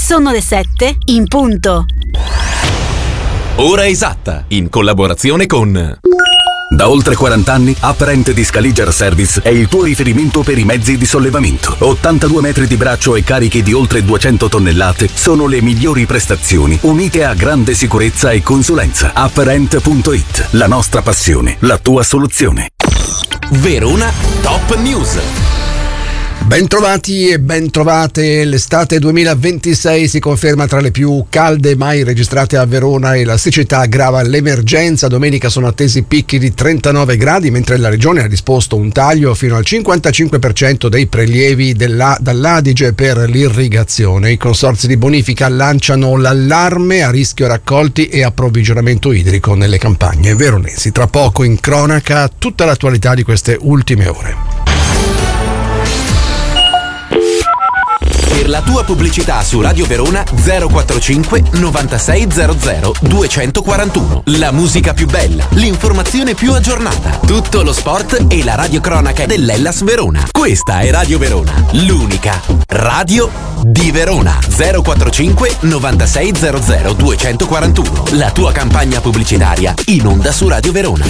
Sono le 7 in punto. Ora esatta, in collaborazione con... Da oltre 40 anni, Apparent di Scaliger Service è il tuo riferimento per i mezzi di sollevamento. 82 metri di braccio e carichi di oltre 200 tonnellate sono le migliori prestazioni, unite a grande sicurezza e consulenza. Apparent.it, la nostra passione, la tua soluzione. Verona Top News. Bentrovati e bentrovate, l'estate 2026 si conferma tra le più calde mai registrate a Verona e la siccità aggrava l'emergenza. Domenica sono attesi picchi di 39 gradi, mentre la regione ha disposto un taglio fino al 55% dei prelievi dall'Adige per l'irrigazione. I consorzi di bonifica lanciano l'allarme a rischio raccolti e approvvigionamento idrico nelle campagne veronesi. Tra poco in cronaca tutta l'attualità di queste ultime ore. Per la tua pubblicità su Radio Verona 045 9600 241. La musica più bella, l'informazione più aggiornata, tutto lo sport e la radiocronaca dell'Hellas Verona. Questa è Radio Verona, l'unica radio di Verona. 045 9600 241. La tua campagna pubblicitaria in onda su Radio Verona.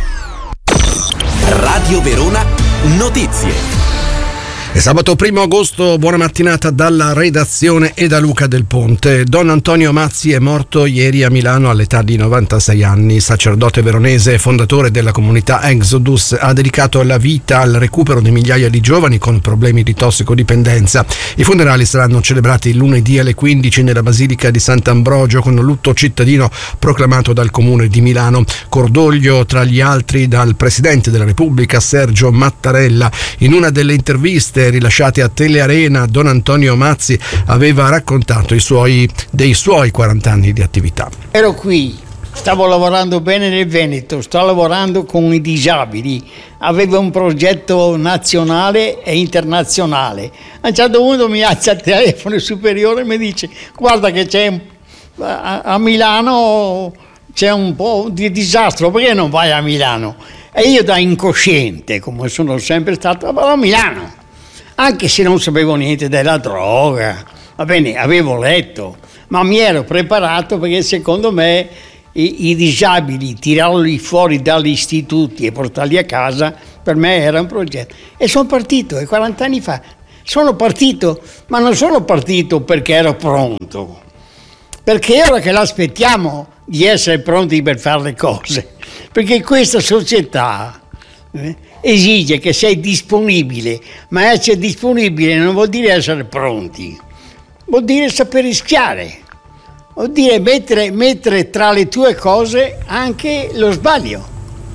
Radio Verona Notizie. È sabato 1 agosto, buona mattinata dalla redazione e da Luca Del Ponte. Don Antonio Mazzi è morto ieri a Milano all'età di 96 anni. Sacerdote veronese e fondatore della comunità Exodus, ha dedicato la vita al recupero di migliaia di giovani con problemi di tossicodipendenza. I funerali saranno celebrati lunedì alle 15 nella Basilica di Sant'Ambrogio con lutto cittadino proclamato dal Comune di Milano. Cordoglio tra gli altri dal Presidente della Repubblica Sergio Mattarella. In una delle interviste rilasciate a Telearena, Don Antonio Mazzi aveva raccontato dei suoi 40 anni di attività. Ero qui, stavo lavorando bene nel Veneto, sto lavorando con i disabili, avevo un progetto nazionale e internazionale. A un certo punto mi alza il telefono superiore e mi dice: guarda che c'è a Milano c'è un po' di disastro, perché non vai a Milano? E io, da incosciente come sono sempre stato, vado a Milano. Anche se non sapevo niente della droga, va bene, avevo letto, ma mi ero preparato, perché secondo me i disabili, tirarli fuori dagli istituti e portarli a casa, per me era un progetto. E sono partito, e 40 anni fa sono partito, ma non sono partito perché ero pronto, perché ora che l'aspettiamo di essere pronti per fare le cose, perché questa società esige che sei disponibile, ma essere disponibile non vuol dire essere pronti, vuol dire saper rischiare, vuol dire mettere tra le tue cose anche lo sbaglio.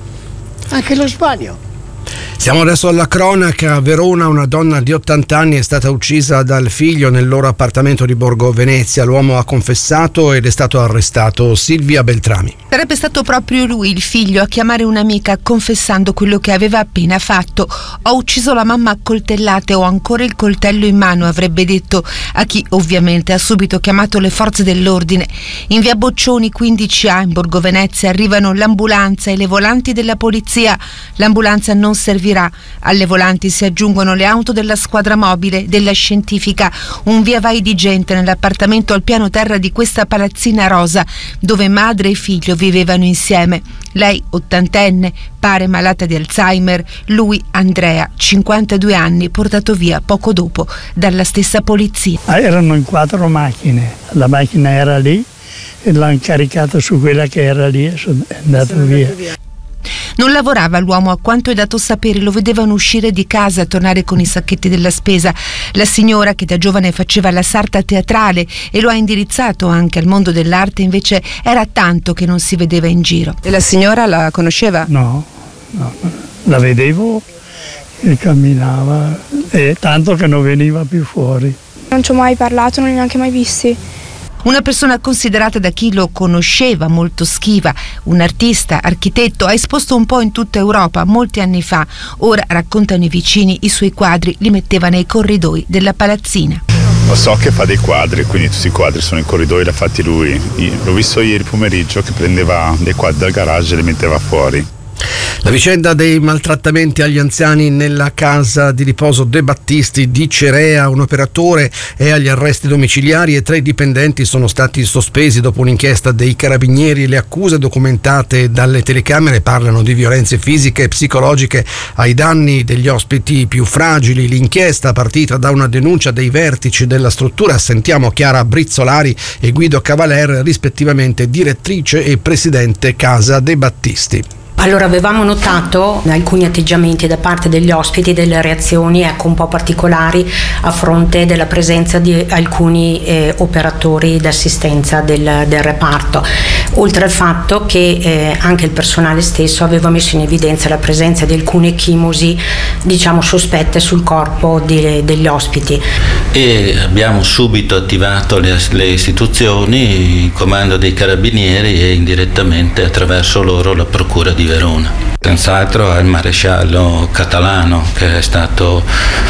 Siamo adesso alla cronaca. A Verona una donna di 80 anni è stata uccisa dal figlio nel loro appartamento di Borgo Venezia. L'uomo ha confessato ed è stato arrestato. Silvia Beltrami. Sarebbe stato proprio lui, il figlio, a chiamare un'amica confessando quello che aveva appena fatto. Ho ucciso la mamma a coltellate, ho ancora il coltello in mano, avrebbe detto a chi ovviamente ha subito chiamato le forze dell'ordine. In via Boccioni 15A in Borgo Venezia arrivano l'ambulanza e le volanti della polizia. L'ambulanza non servirà. Alle volanti si aggiungono le auto della squadra mobile, della scientifica, un via vai di gente nell'appartamento al piano terra di questa palazzina rosa dove madre e figlio vivevano insieme. Lei, ottantenne, pare malata di Alzheimer, lui, Andrea, 52 anni, portato via poco dopo dalla stessa polizia. Erano in 4 macchine, la macchina era lì e l'hanno caricata su quella che era lì e sono andato via. Non lavorava l'uomo, a quanto è dato sapere, lo vedevano uscire di casa, tornare con i sacchetti della spesa. La signora, che da giovane faceva la sarta teatrale e lo ha indirizzato anche al mondo dell'arte, invece era tanto che non si vedeva in giro. E la signora la conosceva? No, la vedevo e camminava, e tanto che non veniva più fuori. Non ci ho mai parlato, non li ho neanche mai visti. Una persona considerata da chi lo conosceva molto schiva, un artista, architetto, ha esposto un po' in tutta Europa molti anni fa. Ora, raccontano i vicini, i suoi quadri li metteva nei corridoi della palazzina. Lo so che fa dei quadri, quindi tutti i quadri sono in corridoi, li ha fatti lui. L'ho visto ieri pomeriggio che prendeva dei quadri dal garage e li metteva fuori. La vicenda dei maltrattamenti agli anziani nella casa di riposo De Battisti di Cerea, un operatore è agli arresti domiciliari e 3 dipendenti sono stati sospesi dopo un'inchiesta dei carabinieri. Le accuse documentate dalle telecamere parlano di violenze fisiche e psicologiche ai danni degli ospiti più fragili. L'inchiesta partita da una denuncia dei vertici della struttura. Sentiamo Chiara Brizzolari e Guido Cavaler, rispettivamente direttrice e presidente Casa De Battisti. Allora, avevamo notato alcuni atteggiamenti da parte degli ospiti, delle reazioni un po' particolari a fronte della presenza di alcuni operatori d'assistenza del reparto, oltre al fatto che anche il personale stesso aveva messo in evidenza la presenza di alcune chimosi, diciamo, sospette sul corpo degli ospiti. E abbiamo subito attivato le istituzioni, il comando dei carabinieri e indirettamente attraverso loro la procura di Verona. Senz'altro al maresciallo Catalano, che è stato,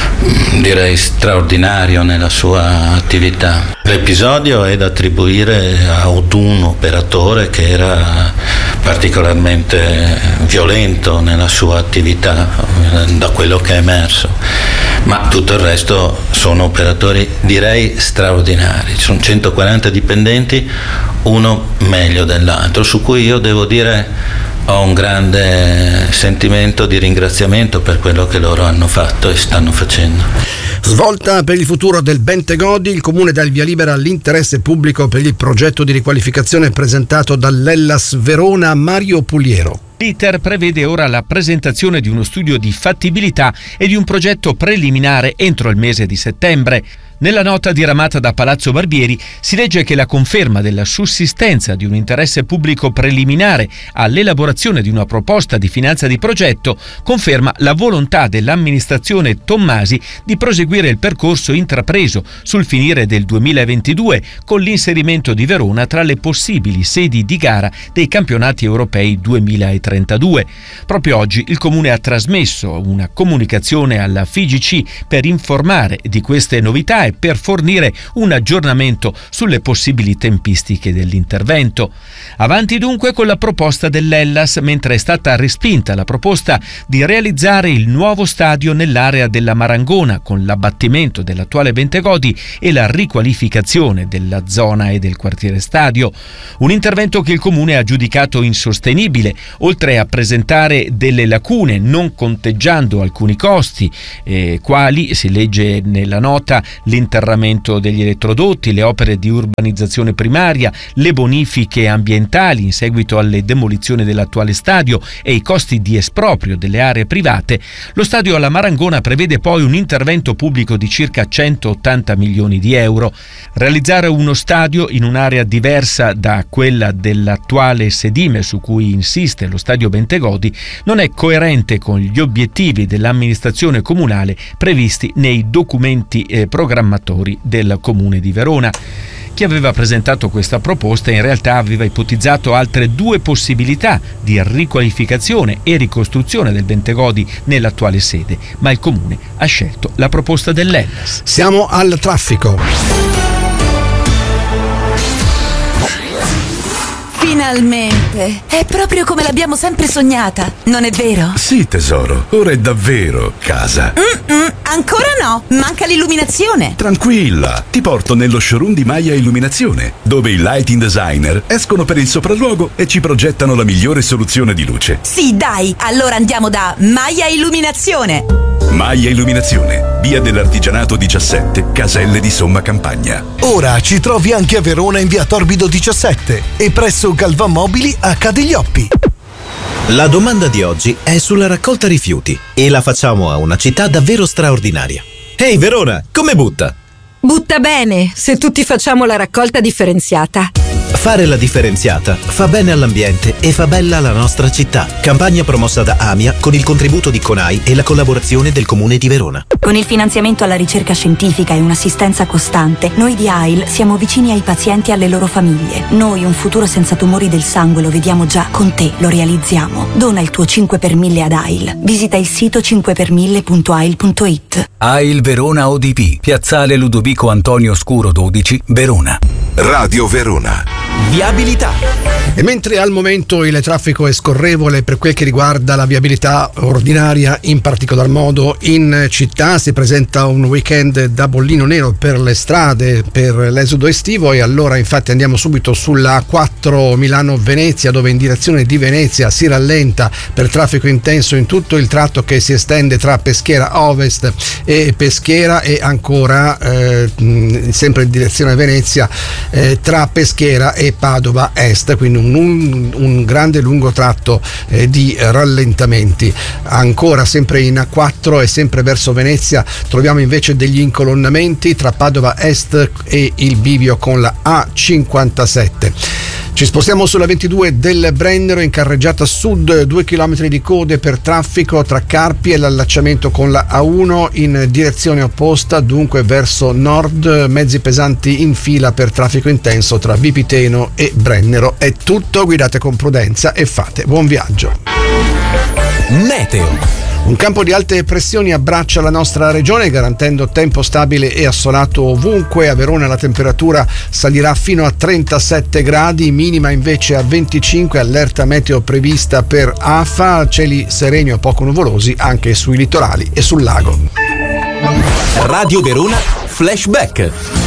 direi, straordinario nella sua attività. L'episodio è da attribuire ad un operatore che era particolarmente violento nella sua attività, da quello che è emerso, ma tutto il resto sono operatori, direi, straordinari. Ci sono 140 dipendenti, uno meglio dell'altro, su cui io devo dire ho un grande sentimento di ringraziamento per quello che loro hanno fatto e stanno facendo. Svolta per il futuro del Bentegodi, il Comune dà il via libera all'interesse pubblico per il progetto di riqualificazione presentato dall'Hellas Verona. Mario Puliero. L'iter prevede ora la presentazione di uno studio di fattibilità e di un progetto preliminare entro il mese di settembre. Nella nota diramata da Palazzo Barbieri si legge che la conferma della sussistenza di un interesse pubblico preliminare all'elaborazione di una proposta di finanza di progetto conferma la volontà dell'amministrazione Tommasi di proseguire il percorso intrapreso sul finire del 2022 con l'inserimento di Verona tra le possibili sedi di gara dei campionati europei 2032. Proprio oggi il Comune ha trasmesso una comunicazione alla FIGC per informare di queste novità e per fornire un aggiornamento sulle possibili tempistiche dell'intervento. Avanti dunque con la proposta dell'Hellas, mentre è stata respinta la proposta di realizzare il nuovo stadio nell'area della Marangona con l'abbattimento dell'attuale Bentegodi e la riqualificazione della zona e del quartiere stadio. Un intervento che il Comune ha giudicato insostenibile, oltre a presentare delle lacune non conteggiando alcuni costi, quali, si legge nella nota, l'interramento degli elettrodotti, le opere di urbanizzazione primaria, le bonifiche ambientali in seguito alle demolizioni dell'attuale stadio e i costi di esproprio delle aree private. Lo stadio alla Marangona prevede poi un intervento pubblico di circa 180 milioni di euro. Realizzare uno stadio in un'area diversa da quella dell'attuale sedime su cui insiste lo stadio Bentegodi non è coerente con gli obiettivi dell'amministrazione comunale previsti nei documenti programmatori del Comune di Verona. Chi aveva presentato questa proposta in realtà aveva ipotizzato altre 2 possibilità di riqualificazione e ricostruzione del Bentegodi nell'attuale sede, ma il Comune ha scelto la proposta dell'Hellas. Siamo al traffico. Finalmente! È proprio come l'abbiamo sempre sognata, non è vero? Sì, tesoro, ora è davvero casa. Ancora no, manca l'illuminazione. Tranquilla, ti porto nello showroom di Maia Illuminazione, dove i lighting designer escono per il sopralluogo e ci progettano la migliore soluzione di luce. Sì, dai, allora andiamo da Maia Illuminazione. Maia Illuminazione, via dell'Artigianato 17, Caselle di Somma Campagna. Ora ci trovi anche a Verona in via Torbido 17 e presso Galvan Mobili a Cadiglioppi. La domanda di oggi è sulla raccolta rifiuti e la facciamo a una città davvero straordinaria. Ehi Verona, come butta? Butta bene, se tutti facciamo la raccolta differenziata. Fare la differenziata fa bene all'ambiente e fa bella la nostra città. Campagna promossa da AMIA con il contributo di CONAI e la collaborazione del Comune di Verona. Con il finanziamento alla ricerca scientifica e un'assistenza costante, noi di AIL siamo vicini ai pazienti e alle loro famiglie. Noi un futuro senza tumori del sangue lo vediamo già, con te lo realizziamo. Dona il tuo 5 per 1000 ad AIL. Visita il sito 5per1000.ail.it. AIL Verona ODP, Piazzale Ludovico Antonio Scuro 12, Verona. Radio Verona. Viabilità. E mentre al momento il traffico è scorrevole per quel che riguarda la viabilità ordinaria, in particolar modo in città, si presenta un weekend da bollino nero per le strade per l'esodo estivo, e allora infatti andiamo subito sulla A4 Milano-Venezia, dove in direzione di Venezia si rallenta per traffico intenso in tutto il tratto che si estende tra Peschiera Ovest e Peschiera, e ancora sempre in direzione Venezia tra Peschiera e Padova Est, quindi un grande lungo tratto di rallentamenti. Ancora sempre in A4 e sempre verso Venezia troviamo invece degli incolonnamenti tra Padova Est e il bivio con la A57. Ci spostiamo sulla 22 del Brennero, in carreggiata sud, 2 chilometri di code per traffico tra Carpi e l'allacciamento con la A1 in direzione opposta, dunque verso nord, mezzi pesanti in fila per traffico intenso tra Vipiteno e Brennero. È tutto, guidate con prudenza e fate buon viaggio. Meteo. Un campo di alte pressioni abbraccia la nostra regione, garantendo tempo stabile e assolato ovunque. A Verona la temperatura salirà fino a 37 gradi, minima invece a 25, allerta meteo prevista per AFA, cieli sereni o poco nuvolosi anche sui litorali e sul lago. Radio Verona Flashback.